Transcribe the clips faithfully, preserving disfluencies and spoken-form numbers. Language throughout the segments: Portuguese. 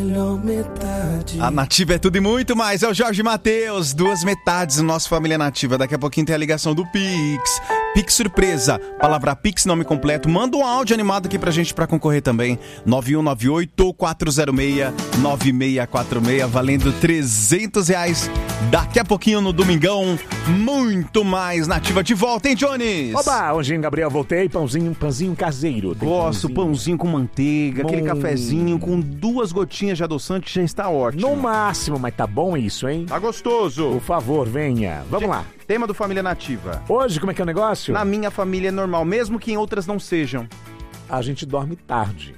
A Nativa é tudo e muito mais. É o Jorge Mateus, duas metades do nosso Família Nativa. Daqui a pouquinho tem a ligação do Pix. Pix surpresa, palavra Pix, nome completo. Manda um áudio animado aqui pra gente pra concorrer também. nove um nove oito, quatro zero seis, nove seis quatro seis, valendo trezentos reais. Daqui a pouquinho no Domingão, muito mais Nativa de volta, hein, Jones? Oba, Anjinho Gabriel, voltei, pãozinho, pãozinho caseiro. Tem Gosto, pãozinho. pãozinho com manteiga, Bom. aquele cafezinho com duas gotinhas de adoçante já está ótimo. No máximo, mas tá bom isso, hein? Tá gostoso. Por favor, venha. Vamos lá. Tema do Família Nativa. Hoje, como é que é o negócio? Na minha família é normal, mesmo que em outras não sejam. A gente dorme tarde.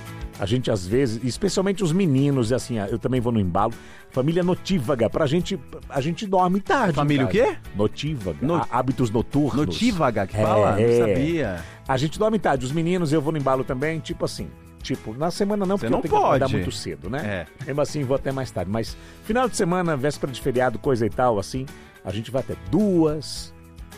A gente, às vezes, especialmente os meninos, assim, eu também vou no embalo. Família notívaga, pra gente, a gente dorme tarde. Família o quê? Notívaga, No... hábitos noturnos. Notívaga que é, fala? É. Não sabia. A gente dorme tarde, os meninos, eu vou no embalo também, tipo assim, tipo, na semana não, porque não eu tenho que pode. acordar muito cedo, né? É. Mesmo assim, vou até mais tarde, mas final de semana, véspera de feriado, coisa e tal, assim, a gente vai até duas,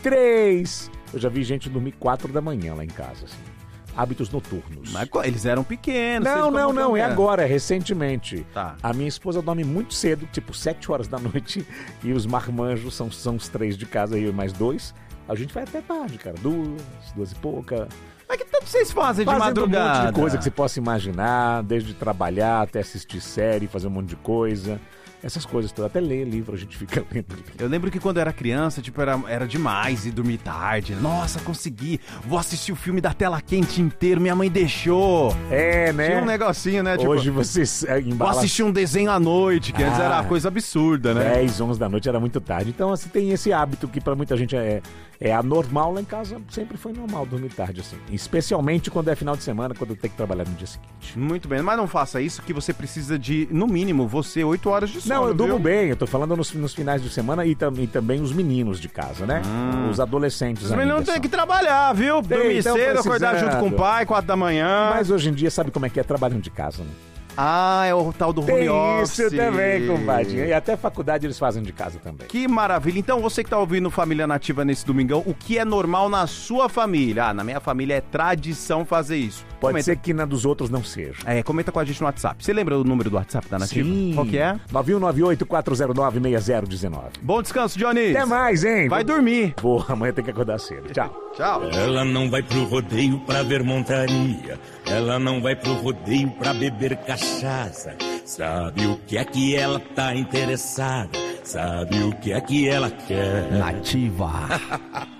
três, eu já vi gente dormir quatro da manhã lá em casa, assim. Hábitos noturnos. Mas eles eram pequenos. Não, vocês não, não, é era. agora, é recentemente. Tá. A minha esposa dorme muito cedo, tipo sete horas da noite, e os marmanjos são, são os três de casa, eu e mais dois. A gente vai até tarde, cara, duas, duas e pouca. Mas que tanto vocês fazem de Fazendo madrugada? um monte de coisa que você possa imaginar, desde trabalhar até assistir série, fazer um monte de coisa. Essas coisas todas, até ler livro, a gente fica lendo. Eu lembro que quando eu era criança, tipo, era, era demais ir dormir tarde. Nossa, consegui. Vou assistir o filme da tela quente inteiro, minha mãe deixou. É, né? Tinha um negocinho, né? Tipo, Hoje você é, embala... vou assistir um desenho à noite, que antes Ah. era uma coisa absurda, né? dez, onze da noite era muito tarde. Então, assim, tem esse hábito que pra muita gente é, é anormal. Lá em casa sempre foi normal dormir tarde, assim. Especialmente quando é final de semana, quando eu tenho que trabalhar no dia seguinte. Muito bem, mas não faça isso, que você precisa de, no mínimo, você, oito horas de sono. Não, eu durmo viu? bem, eu tô falando nos, nos finais de semana e, tam, e também os meninos de casa, né? Hum. Os adolescentes. Os meninos ainda têm são. que trabalhar, viu? Tem, Dormir tão cedo, acordar precisando. junto com o pai, quatro da manhã. Mas hoje em dia, sabe como é que é trabalhando de casa, né? Ah, é o tal do home Tem office. isso também, compadre. E até faculdade eles fazem de casa também. Que maravilha. Então, você que tá ouvindo Família Nativa nesse domingão, o que é normal na sua família? Ah, na minha família é tradição fazer isso. Pode Comenta. ser que na dos outros não seja. É, comenta com a gente no WhatsApp. Você lembra o número do WhatsApp da Nativa? Sim. Qual que é? nove um nove oito, quatro zero nove, seis zero um nove. Bom descanso, Johnny. Até mais, hein? Vai dormir. Vou, amanhã tem que acordar cedo. Tchau. Tchau. Ela não vai pro rodeio pra ver montaria. Ela não vai pro rodeio pra beber cachaça. Sabe o que é que ela tá interessada? Sabe o que é que ela quer? Nativa.